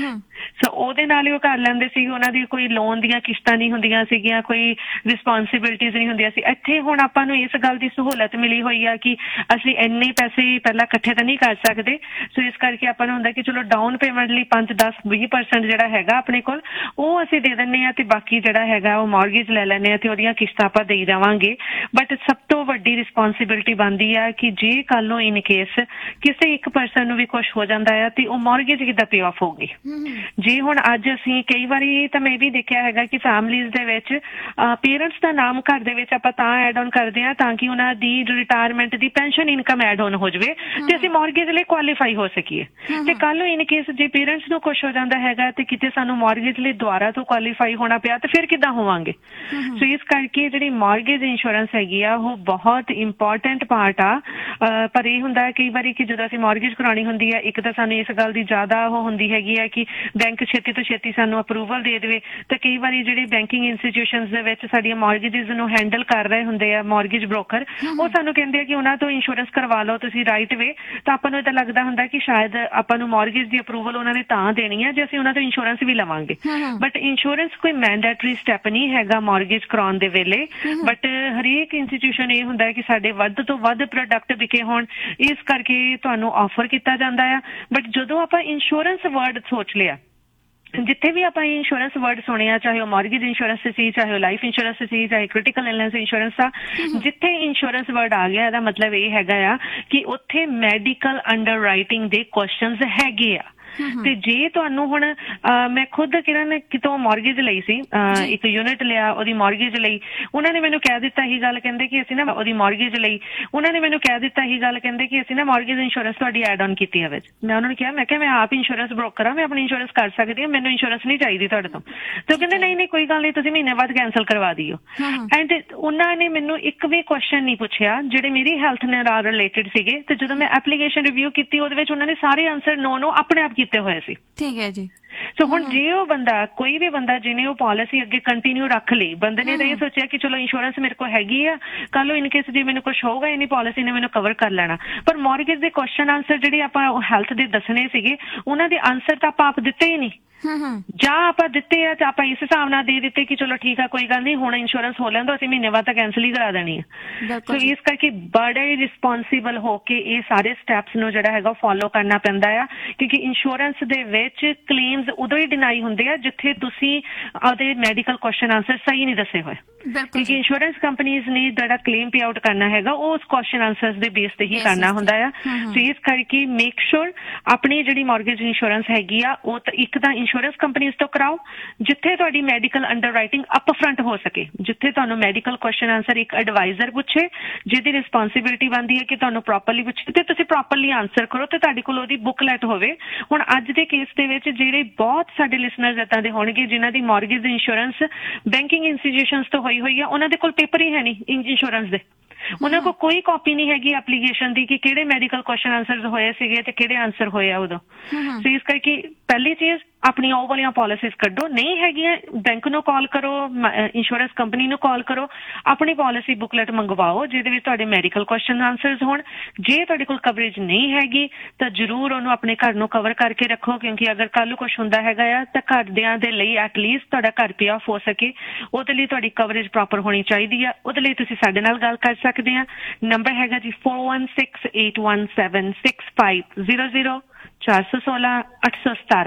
ਸੋ ਉਹਦੇ ਨਾਲ ਹੀ ਉਹ ਘਰ ਲੈਂਦੇ ਸੀ, ਉਹਨਾਂ ਦੀ ਕੋਈ ਲੋਨ ਦੀਆਂ ਕਿਸ਼ਤਾਂ ਨਹੀਂ ਹੁੰਦੀਆਂ ਸੀਗੀਆਂ, ਕੋਈ ਰਿਸਪੌਂਸਿਬਿਲਿਟੀਜ਼ ਨਹੀਂ ਹੁੰਦੀਆਂ ਸੀ। ਇੱਥੇ ਹੁਣ ਆਪਾਂ ਨੂੰ ਇਸ ਗੱਲ ਦੀ ਸਹੂਲਤ ਮਿਲੀ ਹੋਈ ਆ ਕਿ ਅਸੀਂ ਇੰਨੇ ਪੈਸੇ ਪਹਿਲਾਂ ਇਕੱਠੇ ਤਾਂ ਨਹੀਂ ਕਰ ਸਕਦੇ, ਸੋ ਇਸ ਕਰਕੇ ਆਪਾਂ ਨੂੰ ਹੁੰਦਾ ਕਿ ਚਲੋ ਡਾਊਨ ਪੇਮੈਂਟ ਲਈ 5-10-20% ਜਿਹੜਾ ਹੈਗਾ ਆਪਣੇ ਕੋਲ ਉਹ ਅਸੀਂ ਦੇ ਦਿੰਦੇ ਹਾਂ, ਤੇ ਬਾਕੀ ਜਿਹੜਾ ਹੈਗਾ ਉਹ ਮੌਰਗੇਜ ਲੈ ਲੈਂਦੇ ਹਾਂ ਤੇ ਉਹਦੀਆਂ ਕਿਸ਼ਤਾਂ ਆਪਾਂ ਦੇਈ ਜਾਵਾਂਗੇ। ਬਟ ਸਭ ਤੋਂ ਵੱਡੀ ਰਿਸਪੌਂਸਿਬਿਲਿਟੀ ਬਣਦੀ ਆ ਕਿ ਜੇ ਕੱਲ ਨੂੰ ਇਨ ਕੇਸ ਕਿਸੇ ਇੱਕ ਪਰਸਨ ਨੂੰ ਵੀ ਕੁਛ ਹੋ ਜਾਂਦਾ ਆ ਤੇ ਉਹ ਮੌਰਗੇਜ ਕਿੱਦਾਂ ਪੇ ਆਫ ਹੋਊਗੀ। ਜੇ ਹੁਣ ਅੱਜ ਅਸੀਂ ਕਈ ਵਾਰੀ ਤਾਂ ਮੈਂ ਵੀ ਦੇਖਿਆ ਹੈਗਾ ਕਿ ਫੈਮਲੀਜ਼ ਦੇ ਵਿੱਚ ਪੇਰੈਂਟਸ ਦਾ ਨਾਮ ਘਰ ਦੇ ਵਿੱਚ ਆਪਾਂ ਤਾਂ ਐਡ ਆਨ ਕਰਦੇ ਹਾਂ ਤਾਂ ਕਿ ਉਹਨਾਂ ਦੀ retirement the pension income add on ਹੋ ਜਾਵੇ ਤੇ ਅਸੀਂ ਮੌਰਗੇਜ ਲਈ ਕੁਆਲੀਫਾਈ ਹੋ ਸਕੀਏ। ਤੇ ਕੱਲ ਨੂੰ ਇਨ ਕੇਸ ਜੇ ਪੇਰੈਂਟਸ ਨੂੰ ਕੁਛ ਹੋ ਜਾਂਦਾ ਹੈਗਾ ਤੇ ਕਿਤੇ ਸਾਨੂੰ ਮੌਰਗੇਜ ਲਈ ਦੁਬਾਰਾ ਤੋਂ ਕੁਆਲੀਫਾਈ ਹੋਣਾ ਪਿਆ ਤੇ ਫਿਰ ਕਿੱਦਾਂ ਹੋਵਾਂਗੇ। ਸੋ ਇਸ ਕਰਕੇ ਜਿਹੜੀ ਮੌਰਗੇਜ ਇੰਸ਼ੋਰੈਂਸ ਹੈਗੀ ਆ ਉਹ ਬਹੁਤ ਇੰਪੋਰਟੈਂਟ ਪਾਰਟ ਆ। ਪਰ ਇਹ ਹੁੰਦਾ ਕਈ ਵਾਰੀ ਕਿ ਜਦੋਂ ਅਸੀਂ ਮੌਰਗੇਜ ਕਰਾਉਣੀ ਹੁੰਦੀ ਹੈ, ਇੱਕ ਤਾਂ ਸਾਨੂੰ ਇਸ ਗੱਲ ਦੀ ਜ਼ਿਆਦਾ ਉਹ ਹੁੰਦੀ ਹੈਗੀ ਹੈ ਕਿ ਬੈਂਕ ਛੇਤੀ ਤੋਂ ਛੇਤੀ ਸਾਨੂੰ ਅਪਰੂਵਲ ਦੇ ਦੇਵੇ, ਤੇ ਕਈ ਵਾਰੀ ਜਿਹੜੇ ਬੈਂਕਿੰਗ ਇੰਸਟੀਟਿਊਸ਼ਨਸ ਦੇ ਵਿੱਚ ਸਾਡੀਆਂ ਮੌਰਗੇਜਿਸ ਨੂੰ ਹੈਂਡਲ ਕਰ ਰਹੇ ਹੁੰਦੇ ਆ ਮੌਰਗੇਜ ਬ੍ਰੋਕਰ, ਉਹ ਸਾਨੂੰ ਕਹਿੰਦੇ ਆ ਕਿ ਉਹਨਾਂ ਤੋਂ ਇੰਸ਼ੋਰੈਂਸ ਕਰਵਾ ਲਓ ਤੁਸੀਂ ਰਾਈਟ ਵੇ। ਤਾਂ ਆਪਾਂ ਨੂੰ ਇਹ ਤਾਂ ਲੱਗਦਾ ਹੁੰਦਾ ਕਿ ਸ਼ਾਇਦ ਆਪਾਂ ਨੂੰ ਮੌਰਗੇਜ ਦੀ ਅਪਰੂਵਲ ਉਹਨਾਂ ਨੇ ਤਾਂ ਦੇਣੀ ਹੈ ਜੇ ਅਸੀਂ ਉਹਨਾਂ ਤੋਂ ਇੰਸ਼ੋਰੈਂਸ ਵੀ ਲਵਾਂਗੇ। ਬਟ ਇੰਸ਼ੋਰੈਂਸ ਕੋਈ ਮੈਂਡੇਟਰੀ ਸਟੈਪ ਨਹੀਂ ਹੈਗਾ ਮੌਰਗੇਜ ਕਰਾਉਣ ਦੇ ਵੇਲੇ, ਬਟ ਹਰੇਕ ਇੰਸਟੀਟਿਊਸ਼ਨ ਇਹ ਹੁੰਦਾ ਹੈ ਕਿ ਸਾਡੇ ਵੱਧ ਤੋਂ ਵੱਧ ਪ੍ਰੋਡਕਟ ਵਿਕੇ ਹੋਣ, ਇਸ ਕਰਕੇ ਤੁਹਾਨੂੰ ਆਫਰ ਕੀਤਾ ਜਾਂਦਾ ਆ। ਬਟ ਜਦੋਂ ਆਪਾਂ ਇੰਸ਼ੋਰੈਂਸ ਵਰਡ ਸੋਚ ਲਿਆ, ਜਿੱਥੇ ਵੀ ਆਪਾਂ ਇੰਸ਼ੋਰੈਂਸ ਵਰਡ ਸੁਣਿਆ, ਚਾਹੇ ਉਹ ਮੌਰਗੇਜ ਇੰਸ਼ੋਰੈਂਸ ਸੀ, ਚਾਹੇ ਉਹ ਲਾਈਫ ਇੰਸ਼ੋਰੈਂਸ ਸੀ, ਚਾਹੇ ਕ੍ਰਿਟੀਕਲ ਇਲਨੈਸ ਇੰਸ਼ੋਰੈਂਸ ਆ, ਜਿੱਥੇ ਇੰਸ਼ੋਰੈਂਸ ਵਰਡ ਆ ਗਿਆ ਇਹਦਾ ਮਤਲਬ ਇਹ ਹੈਗਾ ਆ ਕਿ ਉੱਥੇ ਮੈਡੀਕਲ ਅੰਡਰ ਰਾਈਟਿੰਗ ਦੇ ਕੁਐਸਚਨਸ ਹੈਗੇ ਆ। ਤੇ ਜੇ ਤੁਹਾਨੂੰ ਹੁਣ ਮੈਂ ਖੁਦ ਕਿਰਨ ਕਿਤੋਂ ਮੌਰਗੇਜ ਲਈ ਸੀ, ਇੱਕ ਯੂਨਿਟ ਲਿਆ ਉਹਦੀ ਮੌਰਗੇਜ ਲਈ, ਉਹਨਾਂ ਨੇ ਮੈਨੂੰ ਕਹਿ ਦਿੱਤਾ ਹੀ ਗੱਲ, ਕਹਿੰਦੇ ਕਿ ਅਸੀਂ ਨਾ ਉਹਦੀ ਮੌਰਗੇਜ ਲਈ ਉਹਨਾਂ ਨੇ ਮੈਨੂੰ ਕਹਿ ਦਿੱਤਾ ਹੀ ਗੱਲ, ਕਹਿੰਦੇ ਕਿ ਅਸੀਂ ਨਾ ਮੌਰਗੇਜ ਇੰਸ਼ੋਰੈਂਸ ਤੁਹਾਡੀ ਐਡ ਆਨ ਕੀਤੀ ਹੈ ਵਿੱਚ। ਮੈਂ ਉਹਨਾਂ ਨੂੰ ਕਿਹਾ, ਮੈਂ ਕਿਹਾ ਮੈਂ ਆਪ ਇੰਸ਼ੋਰੈਂਸ ਬ੍ਰੋਕਰ ਹਾਂ, ਮੈਂ ਆਪਣੀ ਇੰਸ਼ੋਰੈਂਸ ਕਰ ਸਕਦੀ ਹਾਂ, ਮੈਨੂੰ ਇੰਸ਼ੋਰੈਂਸ ਨਹੀਂ ਚਾਹੀਦੀ ਤੁਹਾਡੇ ਤੋਂ। ਤੇ ਉਹ ਕਹਿੰਦੇ ਨਹੀਂ ਕੋਈ ਗੱਲ ਨਹੀਂ, ਤੁਸੀਂ ਮਹੀਨੇ ਬਾਅਦ ਕੈਂਸਲ ਕਰਵਾ ਦਿਓ। ਐਂਡ ਉਹਨਾਂ ਨੇ ਮੈਨੂੰ ਇੱਕ ਵੀ ਕੁਐਸਚਨ ਨਹੀਂ ਪੁੱਛਿਆ ਜਿਹੜੇ ਮੇਰੀ ਹੈਲਥ ਨਾਲ ਰਿਲੇਟਡ ਸੀਗੇ, ਤੇ ਜਦੋਂ ਮੈਂ ਐਪਲੀਕੇਸ਼ਨ ਰਿਵਿਊ ਕੀਤੀ ਉਹਦੇ ਵਿੱਚ ਉਹਨਾਂ ਨੇ ਸਾਰੇ ਆਨਸਰ ਨੋ ਆਪਣੇ ਆਪ ਕੀਤੇ ਹੋਏ ਸੀ। ਠੀਕ ਹੈ ਜੀ। ਸੋ ਹੁਣ ਜੇ ਉਹ ਬੰਦਾ, ਕੋਈ ਵੀ ਬੰਦਾ ਜਿਹਨੇ ਉਹ ਪਾਲਿਸੀ ਅੱਗੇ ਕੰਟੀਨਿਊ ਰੱਖ ਲਈ, ਬੰਦੇ ਨੇ ਤਾਂ ਇਹ ਸੋਚਿਆ ਕਿ ਚਲੋ ਇੰਸ਼ੋਰੈਂਸ ਮੇਰੇ ਕੋਲ ਹੈਗੀ ਆ, ਕੱਲ ਨੂੰ ਇਨ ਕੇਸ ਜੇ ਮੈਨੂੰ ਕੁਝ ਹੋਊਗਾ ਇਹਨੀ ਪਾਲਿਸੀ ਨੇ ਮੈਨੂੰ ਕਵਰ ਕਰ ਲੈਣਾ। ਪਰ ਮੌਰਗੇਜ ਦੇ ਕੁਐਸਚਨ ਆਨਸਰ ਜਿਹੜੇ ਆਪਾਂ ਹੈਲਥ ਦੇ ਦੱਸਣੇ ਸੀਗੇ, ਉਹਨਾਂ ਦੇ ਆਨਸਰ ਤਾਂ ਆਪਾਂ ਆਪ ਦਿੱਤੇ ਹੀ ਨਹੀਂ, ਜਾਂ ਆਪਾਂ ਦਿੱਤੇ ਆ ਤਾਂ ਆਪਾਂ ਇਸ ਹਿਸਾਬ ਨਾਲ ਦੇ ਦਿੱਤੇ ਕਿ ਚਲੋ ਠੀਕ ਆ ਕੋਈ ਗੱਲ ਨਹੀਂ, ਹੁਣ ਇੰਸ਼ੋਰੈਂਸ ਹੋ ਲੈਂਦਾ, ਅਸੀਂ ਮਹੀਨੇ ਬਾਅਦ ਤਾਂ ਕੈਂਸਲ ਹੀ ਕਰਾ ਦੇਣੀ ਆ। ਸੋ ਇਸ ਕਰਕੇ ਬੜੇ ਰਿਸਪੌਂਸਿਬਲ ਹੋ ਕੇ ਇਹ ਸਾਰੇ ਸਟੈਪਸ ਨੂੰ ਜਿਹੜਾ ਹੈਗਾ ਫੋਲੋ ਕਰਨਾ ਪੈਂਦਾ ਆ, ਕਿਉਂਕਿ ਇੰਸ਼ੋਰੈਂਸ ਦੇ ਵਿੱਚ ਕਲੇਮਸ ਉਦੋਂ ਹੀ ਡਿਨਾਈ ਹੁੰਦੇ ਆ ਜਿੱਥੇ ਤੁਸੀਂ ਉਹਦੇ ਮੈਡੀਕਲ ਕੁਐਸਚਨ ਆਨਸਰ ਸਹੀ ਨਹੀਂ ਦੱਸੇ ਹੋਏ, ਕਿਉਂਕਿ ਇੰਸ਼ੋਰੈਂਸ ਕੰਪਨੀਜ਼ ਨੇ ਜਿਹੜਾ ਕਲੇਮ ਪੇ ਆਊਟ ਕਰਨਾ ਹੈਗਾ ਉਹ ਉਸ ਕੁਐਸਚਨ ਆਨਸਰਸ ਦੇ ਬੇਸ ਤੇ ਹੀ ਕਰਨਾ ਹੁੰਦਾ ਆ। ਸੋ ਇਸ ਕਰਕੇ ਮੇਕ ਸ਼ੋਰ ਆਪਣੀ ਜਿਹੜੀ ਮੌਰਗੇਜ ਇੰਸ਼ੋਰੈਂਸ ਹੈਗੀ ਆ ਉਹ ਤਾਂ ਇੱਕ ਤਾਂ ਇੰਸ਼ੋਰੈਂਸ ਕੰਪਨੀਜ਼ ਤੋਂ ਕਰਾਓ ਜਿੱਥੇ ਤੁਹਾਡੀ medical under writing up front ਹੋ ਸਕੇ, ਜਿੱਥੇ ਤੁਹਾਨੂੰ ਮੈਡੀਕਲ ਕੁਐਸਚਨ ਆਨਸਰ ਇੱਕ ਐਡਵਾਈਜ਼ਰ ਪੁੱਛੇ, ਜਿਹਦੀ ਰਿਸਪੌਂਸਿਬਿਲਿਟੀ ਬਣਦੀ ਹੈ ਕਿ ਤੁਹਾਨੂੰ ਪ੍ਰੋਪਰਲੀ ਪੁੱਛੇ ਤੇ ਤੁਸੀਂ ਪ੍ਰੋਪਰਲੀ ਆਨਸਰ ਕਰੋ ਤੇ ਤੁਹਾਡੇ ਕੋਲ ਉਹਦੀ ਬੁਕਲੈਟ ਹੋਵੇ। ਹੁਣ ਅੱਜ ਦੇ ਕੇਸ ਦੇ ਵਿੱਚ ਜਿਹੜੇ ਬਹੁਤ ਸਾਡੇ ਲਿਸਨਰਸ ਏਦਾਂ ਦੇ ਹੋਣਗੇ ਜਿਨ੍ਹਾਂ ਦੀ ਮੌਰਗੇਜ ਇੰਸ਼ੋਰੈਂਸ ਬੈਂਕਿੰਗ ਇੰਸਟੀਟਿਊਸ਼ਨਸ ਤੋਂ ਹੋਈ ਹੋਈ ਆ, ਉਹਨਾਂ ਦੇ ਕੋਲ ਪੇਪਰ ਹੀ ਹੈ ਨਹੀਂ ਇੰਸ਼ੋਰੈਂਸ ਦੇ, ਉਹਨਾਂ ਕੋਲ ਕੋਈ ਕਾਪੀ ਨਹੀਂ ਹੈਗੀ ਐਪਲੀਕੇਸ਼ਨ ਦੀ ਕਿ ਕਿਹੜੇ ਮੈਡੀਕਲ ਕੁਐਸਚਨ ਆਨਸਰਸ ਹੋਏ ਸੀਗੇ ਤੇ ਕਿਹੜੇ ਆਨਸਰ ਹੋਏ ਆ ਉਦੋਂ। ਸੋ ਇਸ ਕਰਕੇ ਪਹਿਲੀ ਚੀਜ਼ ਆਪਣੀ ਉਹ ਵਾਲੀਆਂ ਪਾਲਿਸੀਜ਼ ਕੱਢੋ, ਨਹੀਂ ਹੈਗੀਆਂ ਬੈਂਕ ਨੂੰ ਕਾਲ ਕਰੋ, ਇੰਸ਼ੋਰੈਂਸ ਕੰਪਨੀ ਨੂੰ ਕਾਲ ਕਰੋ, ਆਪਣੀ ਪਾਲਿਸੀ ਬੁਕਲੈਟ ਮੰਗਵਾਓ ਜਿਹਦੇ ਵਿੱਚ ਤੁਹਾਡੇ ਮੈਡੀਕਲ ਕੁਐਸਚਨ ਆਨਸਰਸ ਹੋਣ। ਜੇ ਤੁਹਾਡੇ ਕੋਲ ਕਵਰੇਜ ਨਹੀਂ ਹੈਗੀ ਤਾਂ ਜ਼ਰੂਰ ਉਹਨੂੰ ਆਪਣੇ ਘਰ ਨੂੰ ਕਵਰ ਕਰਕੇ ਰੱਖੋ, ਕਿਉਂਕਿ ਅਗਰ ਕੱਲ ਨੂੰ ਕੁਝ ਹੁੰਦਾ ਹੈਗਾ ਆ ਤਾਂ ਘਰਦਿਆਂ ਦੇ ਲਈ ਐਟਲੀਸਟ ਤੁਹਾਡਾ ਘਰ ਪੇ ਆਫ ਹੋ ਸਕੇ, ਉਹਦੇ ਲਈ ਤੁਹਾਡੀ ਕਵਰੇਜ ਪ੍ਰੋਪਰ ਹੋਣੀ ਚਾਹੀਦੀ ਆ। ਉਹਦੇ ਲਈ ਤੁਸੀਂ ਸਾਡੇ ਨਾਲ ਗੱਲ ਕਰ ਸਕਦੇ ਆ, ਨੰਬਰ ਹੈਗਾ ਜੀ 4168176500 416 817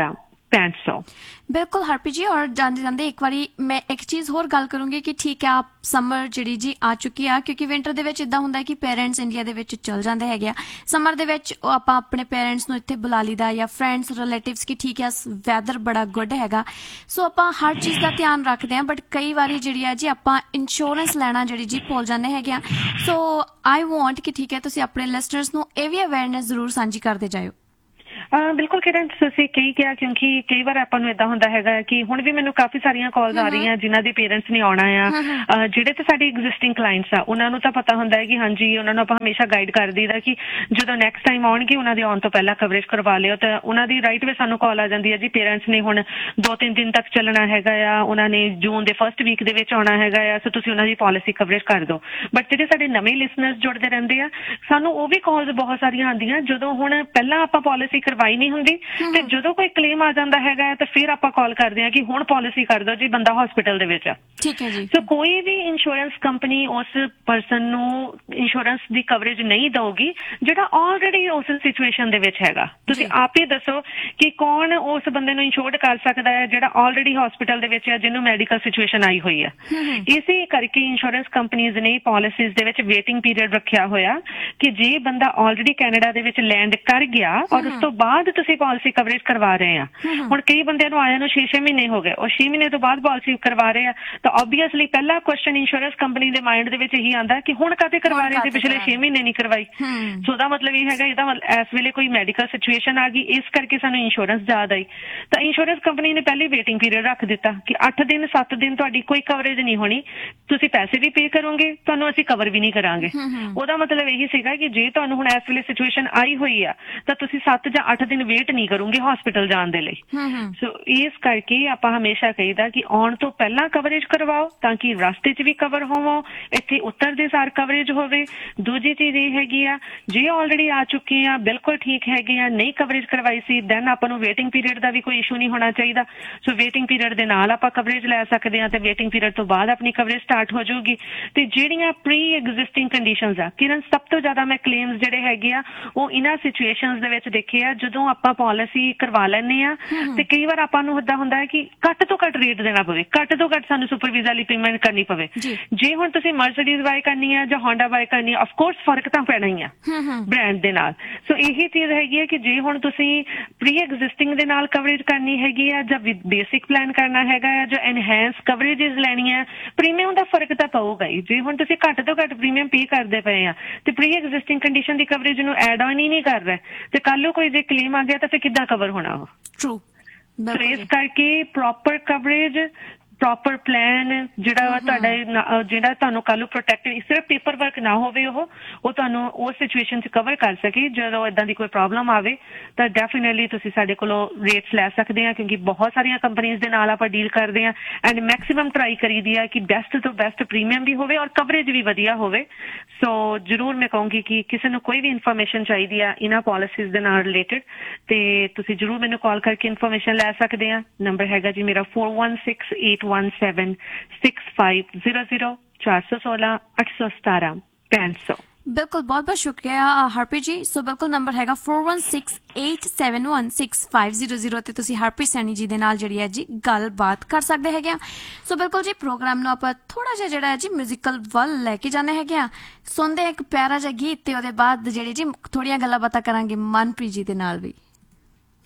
6500। बिल्कुल हरप्रीत जी, और जाते जाते एक बारी मैं एक चीज़ होर गल करूंगी कि ठीक है आप समर ਜਿਹੜੀ ਜੀ ਆ ਚੁੱਕੀ ਆ, ਕਿਉਂਕਿ ਵਿੰਟਰ ਦੇ ਵਿੱਚ ਇਦਾਂ ਹੁੰਦਾ ਕਿ ਪੇਰੈਂਟਸ ਇੰਡੀਆ ਦੇ ਵਿੱਚ ਚਲ ਜਾਂਦੇ ਹੈਗੇ ਆ, ਸਮਰ ਦੇ ਵਿੱਚ ਆਪਾਂ ਆਪਣੇ ਪੇਰੈਂਟਸ ਨੂੰ ਇੱਥੇ ਬੁਲਾ ਲਈਦਾ ਜਾਂ ਫਰੈਂਡਸ ਰਿਲੇਟਿਵਸ ਕਿ ਠੀਕ ਹੈ ਵੈਦਰ ਬੜਾ ਗੁੱਡ ਹੈਗਾ, ਸੋ ਆਪਾਂ ਹਰ ਚੀਜ਼ ਦਾ ਧਿਆਨ ਰੱਖਦੇ ਹਾਂ, ਬਟ ਕਈ ਵਾਰੀ ਜਿਹੜੀ ਆ ਜੀ ਆਪਾਂ ਇੰਸ਼ੋਰੈਂਸ ਲੈਣਾ ਜਿਹੜੀ ਜੀ ਭੁੱਲ ਜਾਂਦੇ ਹੈਗੇ ਆ, ਸੋ ਆਈ ਵਾਂਟ ਕਿ ਠੀਕ ਹੈ ਤੁਸੀਂ ਆਪਣੇ ਲਿਸਨਰਸ ਨੂੰ ਇਹ ਵੀ ਅਵੇਅਰਨੈਸ ਜ਼ਰੂਰ ਸਾਂਝੀ ਕਰਦੇ ਜਾਇਓ। ਬਿਲਕੁਲ ਕਿਰਨ, ਤੁਸੀਂ ਕਹੀ ਕਿਹਾ, ਕਿਉਂਕਿ ਕਈ ਵਾਰ ਆਪਾਂ ਨੂੰ ਏਦਾਂ ਹੁੰਦਾ ਹੈਗਾ ਕਿ ਹੁਣ ਵੀ ਮੈਨੂੰ ਕਾਫੀ ਸਾਰੀਆਂ ਕਾਲਸ ਆ ਰਹੀਆਂ ਜਿਨ੍ਹਾਂ ਦੇ ਪੇਰੈਂਟਸ ਨੇ ਆਉਣਾ ਆ, ਜਿਹੜੇ ਤੇ ਸਾਡੇ ਐਗਜ਼ਿਸਟਿੰਗ ਕਲਾਇੰਟਸ ਆ ਉਹਨਾਂ ਨੂੰ ਤਾਂ ਪਤਾ ਹੁੰਦਾ ਹੈ ਕਿ ਹਾਂਜੀ ਉਹਨਾਂ ਨੂੰ ਆਪਾਂ ਹਮੇਸ਼ਾ ਗਾਈਡ ਕਰ ਦਈਦਾ ਕਿ ਜਦੋਂ ਨੈਕਸਟ ਟਾਈਮ ਆਉਣਗੇ ਉਹਨਾਂ ਦੇ ਆਉਣ ਤੋਂ ਪਹਿਲਾਂ ਕਵਰੇਜ ਕਰਵਾ ਲਿਓ, ਤਾਂ ਉਹਨਾਂ ਦੀ ਰਾਈਟ ਵੇ ਸਾਨੂੰ ਕਾਲ ਆ ਜਾਂਦੀ ਹੈ ਜੀ ਪੇਰੈਂਟਸ ਨੇ ਹੁਣ 2-3 ਦਿਨ ਤੱਕ ਚੱਲਣਾ ਹੈਗਾ ਆ, ਉਹਨਾਂ ਨੇ ਜੂਨ ਦੇ ਫਸਟ ਵੀਕ ਦੇ ਵਿੱਚ ਆਉਣਾ ਹੈਗਾ ਆ, ਸੋ ਤੁਸੀਂ ਉਹਨਾਂ ਦੀ ਪਾਲਿਸੀ ਕਵਰੇਜ ਕਰ ਦਿਓ। ਬਟ ਜਿਹੜੇ ਸਾਡੇ ਨਵੇਂ ਲਿਸਨਰਸ ਜੁੜਦੇ ਰਹਿੰਦੇ ਆ, ਸਾਨੂੰ ਉਹ ਵੀ ਕਾਲਸ ਬਹੁਤ ਸਾਰੀਆਂ ਆਉਂਦੀਆਂ ਜਦੋਂ ਹੁਣ ਪਹਿਲਾਂ ਆਪਾਂ ਪਾਲਿਸੀ ਕਰਵਾਈ ਨਹੀਂ ਹੁੰਦੀ ਤੇ ਜਦੋਂ ਕੋਈ ਕਲੇਮ ਆ ਜਾਂਦਾ ਹੈਗਾ ਤਾਂ ਫਿਰ ਆਪਾਂ ਕਾਲ ਕਰਦੇ ਆ ਕਿ ਹੁਣ ਪਾਲਿਸੀ ਕਰ ਦਿਓ ਜੀ, ਬੰਦਾ ਹਸਪੀਟਲ ਦੇ ਵਿੱਚ ਆ। ਠੀਕ ਹੈ ਜੀ। ਸੋ ਕੋਈ ਵੀ ਇੰਸ਼ੋਰੈਂਸ ਕੰਪਨੀ ਉਸ ਪਰਸਨ ਨੂੰ ਇੰਸ਼ੋਰੈਂਸ ਦੀ ਕਵਰੇਜ ਨਹੀਂ ਦਊਗੀ ਜਿਹੜਾ ਆਲਰੇਡੀ ਉਸ ਸਿਚੁਏਸ਼ਨ ਦੇ ਵਿੱਚ ਹੈਗਾ। ਤੁਸੀਂ ਆਪ ਹੀ ਦੱਸੋ ਕਿ ਕੌਣ ਉਸ ਬੰਦੇ ਨੂੰ ਇੰਸ਼ੋਰਡ ਕਰ ਸਕਦਾ ਹੈ ਜਿਹੜਾ ਆਲਰੇਡੀ ਹਸਪੀਟਲ ਦੇ ਵਿੱਚ ਹੈ, ਜਿਹਨੂੰ ਮੈਡੀਕਲ ਸਿਚੁਏਸ਼ਨ ਆਈ ਹੋਈ ਹੈ। ਇਸੇ ਕਰਕੇ ਇੰਸ਼ੋਰੈਂਸ ਕੰਪਨੀਆਂ ਨੇ ਪਾਲਿਸੀਜ਼ ਦੇ ਵਿੱਚ ਵੇਟਿੰਗ ਪੀਰੀਅਡ ਰੱਖਿਆ ਹੋਇਆ ਕਿ ਜੇ ਬੰਦਾ ਆਲਰੇਡੀ ਕੈਨੇਡਾ ਦੇ ਵਿੱਚ ਲੈਂਡ ਕਰ ਗਿਆ ਔਰ ਉਸ ਤੋਂ ਬਾਅਦ ਤੁਸੀਂ ਪਾਲਿਸੀ ਕਵਰੇਜ ਕਰਵਾ ਰਹੇ ਆ, ਹੁਣ ਕਈ ਬੰਦਿਆਂ ਨੂੰ ਆਇਆ ਨੂੰ 6 ਮਹੀਨੇ ਹੋ ਗਏ, ਉਹ 6 ਮਹੀਨੇ ਤੋਂ ਬਾਅਦ ਪਾਲਿਸੀ ਕਰਵਾ ਰਹੇ ਆ, ਤਾਂ ਆਬਵੀਅਸਲੀ ਪਹਿਲਾ ਕੁਐਸਚਨ ਇੰਸ਼ੋਰੈਂਸ ਕੰਪਨੀ ਦੇ ਮਾਈਂਡ ਦੇ ਵਿੱਚ ਇਹੀ ਆਉਂਦਾ ਕਿ ਹੁਣ ਕਾਹਤੇ ਕਰਵਾ ਰਹੇ ਸੀ, ਪਿਛਲੇ 6 ਮਹੀਨੇ ਨਹੀਂ ਕਰਵਾਈ। ਸੋ ਉਹਦਾ ਮਤਲਬ ਇਹ ਹੈਗਾ ਇਹਦਾ ਇਸ ਵੇਲੇ ਕੋਈ ਮੈਡੀਕਲ ਸਿਚੁਏਸ਼ਨ ਆ ਗਈ, ਇਸ ਕਰਕੇ ਸਾਨੂੰ ਇੰਸ਼ੋਰੈਂਸ ਯਾਦ ਆਈ, ਤਾਂ ਇੰਸ਼ੋਰੈਂਸ ਕੰਪਨੀ ਨੇ ਪਹਿਲੇ ਵੇਟਿੰਗ ਪੀਰੀਅਡ ਰੱਖ ਦਿੱਤਾ ਕਿ 8 ਦਿਨ 7 ਦਿਨ ਤੁਹਾਡੀ ਕੋਈ ਕਵਰੇਜ ਨਹੀਂ ਹੋਣੀ, ਤੁਸੀਂ ਪੈਸੇ ਵੀ ਪੇ ਕਰੋਗੇ, ਤੁਹਾਨੂੰ ਅਸੀਂ ਕਵਰ ਵੀ ਨਹੀਂ ਕਰਾਂਗੇ। ਉਹਦਾ ਮਤਲਬ ਇਹੀ ਸੀਗਾ ਕਿ ਜੇ ਤੁਹਾਨੂੰ ਹੁਣ ਇਸ ਵੇਲੇ ਸਿਚੁਏਸ਼ਨ ਆਈ ਹੋਈ ਆ ਤਾਂ ਤੁਸੀਂ 7 ਜਾਂ 8 ਦਿਨ ਵੇਟ ਨਹੀਂ ਕਰੋਗੇ ਹਸਪੀਟਲ ਜਾਣ ਦੇ ਲਈ। ਸੋ ਇਸ ਕਰਕੇ ਆਪਾਂ ਹਮੇਸ਼ਾ ਕਹੀਦਾ ਕਿ ਆਉਣ ਤੋਂ ਪਹਿਲਾਂ ਕਵਰੇਜ ਕਰਵਾਓ ਤਾਂ ਕਿ ਰਸਤੇ 'ਚ ਵੀ ਕਵਰ ਹੋਵੋ, ਇੱਥੇ ਉਤਰਦੇ ਸਾਰ ਕਵਰੇਜ ਹੋਵੇ। ਦੂਜੀ ਚੀਜ਼ ਇਹ ਹੈਗੀ ਆ, ਜੇ ਆਲਰੇਡੀ ਆ ਚੁੱਕੇ ਆ, ਬਿਲਕੁਲ ਠੀਕ ਹੈਗੇ ਆ, ਨਹੀਂ ਕਵਰੇਜ ਕਰਵਾਈ ਸੀ, ਦੈਨ ਆਪਾਂ ਨੂੰ ਵੇਟਿੰਗ ਪੀਰੀਅਡ ਦਾ ਵੀ ਕੋਈ ਇਸ਼ੂ ਨਹੀਂ ਹੋਣਾ ਚਾਹੀਦਾ। ਸੋ ਵੇਟਿੰਗ ਪੀਰੀਅਡ ਦੇ ਨਾਲ ਆਪਾਂ ਕਵਰੇਜ ਲੈ ਸਕਦੇ ਆ ਤੇ ਵੇਟਿੰਗ ਪੀਰੀਅਡ ਤੋਂ ਬਾਅਦ ਆਪਣੀ ਕਵਰੇਜ ਸਟਾਰਟ ਹੋ ਜਾਊਗੀ। ਤੇ ਜਿਹੜੀਆਂ ਪ੍ਰੀ ਐਗਜ਼ਿਸਟਿੰਗ ਕੰਡੀਸ਼ਨਸ ਆ ਕਿਰਨ, ਸਭ ਤੋਂ ਜ਼ਿਆਦਾ ਮੈਂ ਕਲੇਮਸ ਜਿਹੜੇ ਹੈਗੇ ਆ ਉਹ ਇਹਨਾਂ ਸਿਚੁਏਸ਼ਨਸ ਦੇ ਵਿੱਚ ਦੇਖੇ ਆ ਜਦੋਂ ਆਪਾਂ ਪਾਲਿਸੀ ਕਰਵਾ ਲੈਂਦੇ ਆ ਤੇ ਕਈ ਵਾਰ ਆਪਾਂ ਨੂੰ ਏਦਾਂ ਹੁੰਦਾ ਹੈ ਕਿ ਘੱਟ ਤੋਂ ਘੱਟ ਰੇਟ ਦੇਣਾ ਪਵੇ, ਘੱਟ ਤੋਂ ਘੱਟ ਸਾਨੂੰ ਸੁਪਰ ਵੀਜ਼ਾ ਲਈ ਪੇਮੈਂਟ ਕਰਨੀ ਪਵੇ। ਜੇ ਹੁਣ ਤੁਸੀਂ ਮਰਸੀਡੀਜ਼ ਬਾਏ ਕਰਨੀ ਆ ਜਾਂ ਹੋਂਡਾ ਬਾਏ ਕਰਨੀ ਆ, ਆਫਕੋਰਸ ਫਰਕ ਤਾਂ ਪੈਣਾ ਹੀ ਆ ਬ੍ਰਾਂਡ ਦੇ ਨਾਲ। ਸੋ ਇਹੀ ਚੀਜ਼ ਹੈਗੀ ਹੈ ਕਿ ਜੇ ਹੁਣ ਤੁਸੀਂ ਪ੍ਰੀ ਐਗਜ਼ਿਸਟਿੰਗ ਦੇ ਨਾਲ ਕਵਰੇਜ ਕਰਨੀ ਹੈਗੀ ਆ ਜਾਂ ਵਿਦ ਬੇਸਿਕ ਪਲਾਨ ਕਰਨਾ ਹੈਗਾ ਆ ਜਾਂ ਐਨਹੈਂਸ ਕਵਰੇਜਸ ਲੈਣੀ ਆ, ਪ੍ਰੀਮੀਅਮ ਦਾ ਫਰਕ ਤਾਂ ਪਊਗਾ ਹੀ। ਜੇ ਹੁਣ ਤੁਸੀਂ ਘੱਟ ਤੋਂ ਘੱਟ ਪ੍ਰੀਮੀਅਮ ਪੇ ਕਰਦੇ ਪਏ ਆ ਤੇ ਪ੍ਰੀ ਐਗਜ਼ਿਸਟਿੰਗ ਕੰਡੀਸ਼ਨ ਦੀ ਕਵਰੇਜ ਨੂੰ ਐਡ ਆਨ ਹੀ ਨਹੀਂ ਕਰ ਰਿਹਾ ਤੇ ਕੱਲ ਨੂੰ ਕੋਈ ਜੇ ਕਲੇਮ ਆ ਗਿਆ ਤਾਂ ਫਿਰ ਕਿੱਦਾਂ ਕਵਰ ਹੋਣਾ ਉਹ। ਟਰੂ। ਸੋ ਇਸ ਕਰਕੇ ਪ੍ਰੋਪਰ ਕਵਰੇਜ, ਪ੍ਰੋਪਰ ਪਲਾਨ ਜਿਹੜਾ ਤੁਹਾਡਾ ਜਿਹੜਾ ਤੁਹਾਨੂੰ ਕੱਲ ਨੂੰ ਪ੍ਰੋਟੈਕਟ ਸਿਰਫ ਪੇਪਰ ਵਰਕ ਨਾ ਹੋਵੇ, ਉਹ ਤੁਹਾਨੂੰ ਉਸ ਸਿਚੁਏਸ਼ਨ 'ਚ ਕਵਰ ਕਰ ਸਕੇ। ਜਦੋਂ ਏਦਾਂ ਦੀ ਕੋਈ ਪ੍ਰੋਬਲਮ ਆਵੇ ਤਾਂ ਡੈਫੀਨੇਟਲੀ ਤੁਸੀਂ ਸਾਡੇ ਕੋਲੋਂ ਰੇਟਸ ਲੈ ਸਕਦੇ ਆ, ਕਿਉਂਕਿ ਬਹੁਤ ਸਾਰੀਆਂ ਕੰਪਨੀਆਂ ਦੇ ਨਾਲ ਆਪਾਂ ਡੀਲ ਕਰਦੇ ਆ ਐਂਡ ਮੈਕਸਿਮਮ ਟਰਾਈ ਕਰੀਦੀ ਆ ਕਿ ਬੈਸਟ ਤੋਂ ਬੈਸਟ ਪ੍ਰੀਮੀਅਮ ਵੀ ਹੋਵੇ ਔਰ ਕਵਰੇਜ ਵੀ ਵਧੀਆ ਹੋਵੇ। ਸੋ ਜ਼ਰੂਰ ਮੈਂ ਕਹੂੰਗੀ ਕਿ ਕਿਸੇ ਨੂੰ ਕੋਈ ਵੀ ਇਨਫੋਰਮੇਸ਼ਨ ਚਾਹੀਦੀ ਆ ਇਹਨਾਂ ਪਾਲਿਸੀਜ਼ ਦੇ ਨਾਲ ਰਿਲੇਟਡ ਤੇ ਤੁਸੀਂ ਜ਼ਰੂਰ ਮੈਨੂੰ ਕਾਲ ਕਰਕੇ ਇਨਫੋਰਮੇਸ਼ਨ ਲੈ ਸਕਦੇ ਆ। ਨੰਬਰ ਹੈਗਾ ਜੀ ਮੇਰਾ 4168176500 416 817 6500। बिल्कुल, बहुत बहुत शुक्रिया हरप्रीत जी। सो बिल्कुल नंबर हैगा 4168716500 ਤੇ ਤੁਸੀਂ ਹਰਪ੍ਰੀਤ ਸੈਣੀ ਜੀ ਦੇ ਨਾਲ ਜਿਹੜੀ ਹੈ ਜੀ ਗੱਲਬਾਤ ਕਰ ਸਕਦੇ ਹੈਗੇ ਆ। ਸੋ ਬਿਲਕੁਲ ਜੀ ਪ੍ਰੋਗਰਾਮ ਨੂੰ ਆਪਾਂ ਥੋੜਾ ਜਿਹਾ ਜਿਹੜਾ ਹੈ ਜੀ ਮਿਊਜ਼ੀਕਲ ਵੱਲ ਲੈ ਕੇ ਜਾਂਦੇ ਹੈਗੇ ਆ। ਸੁਣਦੇ ਇੱਕ ਪਿਆਰਾ ਜਿਹਾ ਗੀਤ ਤੇ ਉਹਦੇ ਬਾਅਦ ਜਿਹੜੀ ਜੀ ਥੋੜੀਆਂ ਗੱਲਾਂ ਬਾਤਾਂ ਕਰਾਂਗੇ ਮਨਪ੍ਰੀਤ ਜੀ ਦੇ ਨਾਲ ਵੀ।